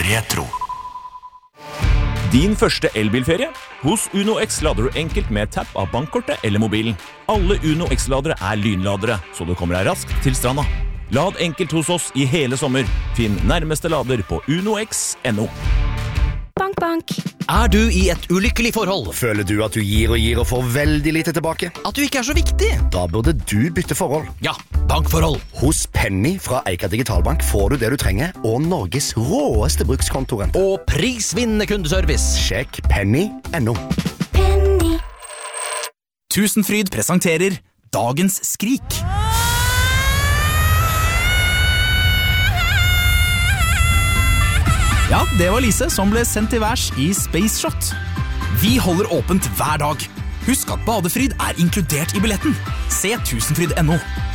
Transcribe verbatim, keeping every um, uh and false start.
Retro. Din første elbilferie? Hos Uno X lader du enkelt med tapp av bankkortet eller mobilen. Alle Uno X-ladere er lynladere, så du kommer deg raskt til stranda. Lad enkelt hos oss i hele sommer. Finn nærmeste lader på uno x punktum no. Bank, bank. Er du i et ulykkelig forhold? Føler du at du gir og gir og får veldig lite tilbake? At du ikke er så viktig? Da burde du bytte forhold. Ja, bankforhold. Hos Penny fra Eika Digitalbank får du det du trenger, og Norges råeste brukskontorrente. Og prisvinnende kundeservice. Sjekk penny punktum no. Penny. Tusenfryd presenterer Dagens skrik. Ja, det var Lise som ble sendt til værs i Space Shot. Vi holder åpent hver dag. Husk at badefryd er inkludert i billetten. Se tusenfryd punktum no.